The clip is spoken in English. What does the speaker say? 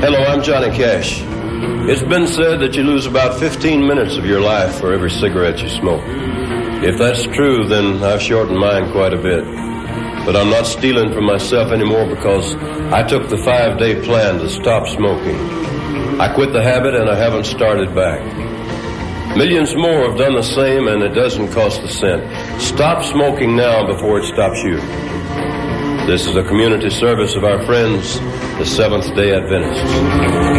Hello, I'm Johnny Cash. It's been said that you lose about 15 minutes of your life for every cigarette you smoke. If that's true, then I've shortened mine quite a bit. But I'm not stealing from myself anymore because I took the 5-day plan to stop smoking. I quit the habit and I haven't started back. Millions more have done the same, and it doesn't cost a cent. Stop smoking now before it stops you. This is a community service of our friends, the Seventh-day Adventists.